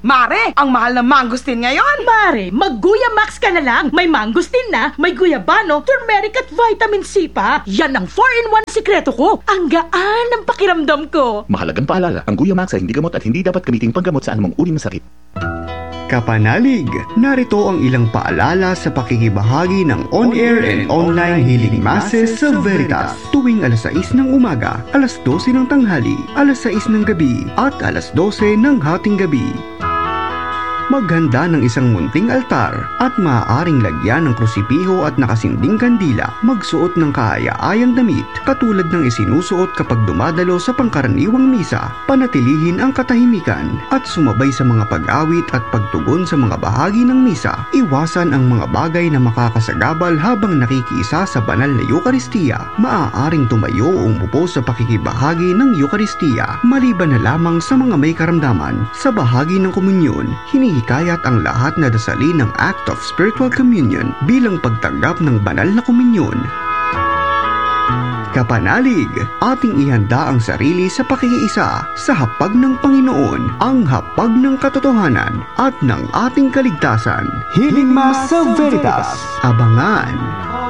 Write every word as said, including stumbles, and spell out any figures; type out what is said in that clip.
Mare, ang mahal ng mangosteen ngayon. Mare, mag-Guya Max ka na lang. May mangosteen na, may guyabano, turmeric at vitamin C pa. Yan ang four in one sikreto ko. Ang gaan ng pakiramdam ko. Mahalagang paalala, ang Guya Max ay hindi gamot at hindi dapat gamitin panggamot sa anumang uri ng sakit. Kapanalig, narito ang ilang paalala sa pakikibahagi ng on-air and online healing masses sa Veritas tuwing alas sais ng umaga, alas dose ng tanghali, alas sais ng gabi at alas dose ng hating gabi. Maghanda ng isang munting altar at maaaring lagyan ng krusipiho at nakasinding kandila. Magsuot ng kaaya-ayang damit katulad ng isinusuot kapag dumadalo sa pangkaraniwang misa. Panatilihin ang katahimikan at sumabay sa mga pag-awit at pagtugon sa mga bahagi ng misa. Iwasan ang mga bagay na makakasagabal habang nakikiisa sa banal na Eukaristiya. Maaaring tumayo o umupo sa pakikibahagi ng Eukaristiya maliban na lamang sa mga may karamdaman. Sa bahagi ng komunyon, hinihikayat ang lahat na dasalin ng Act of Spiritual Communion bilang pagtanggap ng banal na komunyon. Kapanalig, ating ihanda ang sarili sa pakikiisa sa hapag ng Panginoon, ang hapag ng katotohanan at ng ating kaligtasan. Healing Mass sa Veritas. Abangan!